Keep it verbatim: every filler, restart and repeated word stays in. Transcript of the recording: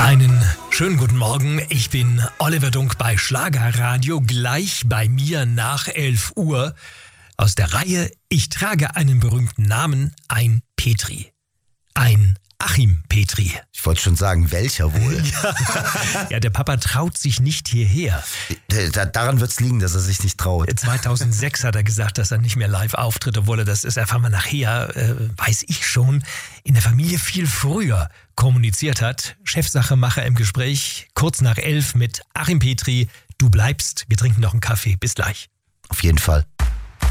Einen schönen guten Morgen, ich bin Oliver Dunk bei Schlagerradio, gleich bei mir nach elf Uhr. Aus der Reihe Ich trage einen berühmten Namen, ein Petri. Ein Achim Petri. Ich wollte schon sagen, welcher wohl? Ja, ja, der Papa traut sich nicht hierher. Da, daran wird es liegen, dass er sich nicht traut. zweitausendsechs hat er gesagt, dass er nicht mehr live auftritt, obwohl er das ist, erfahren wir nachher, äh, weiß ich schon, in der Familie viel früher kommuniziert hat. Chefsachemacher im Gespräch, kurz nach elf mit Achim Petri. Du bleibst, wir trinken noch einen Kaffee. Bis gleich. Auf jeden Fall.